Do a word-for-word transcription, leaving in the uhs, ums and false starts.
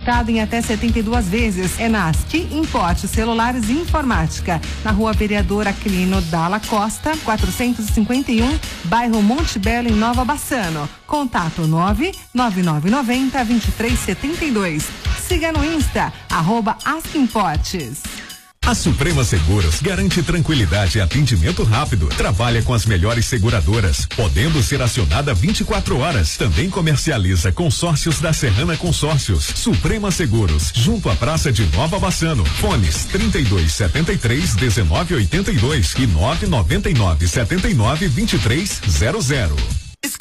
quitado em até setenta e duas vezes. É na ASCI Importe Celulares e Informática, na Rua Vereador Aquilino Dalla Costa, quatrocentos e cinquenta e um, bairro Monte Belo, em Nova Bassano. Contato nove nove nove nove zero, dois três sete dois. Siga no Insta, arroba ASCI Importes. A Suprema Seguros garante tranquilidade e atendimento rápido. Trabalha com as melhores seguradoras, podendo ser acionada vinte e quatro horas. Também comercializa consórcios da Serrana Consórcios. Suprema Seguros, junto à Praça de Nova Bassano. Fones trinta e dois, setenta e três, dezenove, oitenta e dois e nove nove nove, setenta e nove, vinte e três zero zero.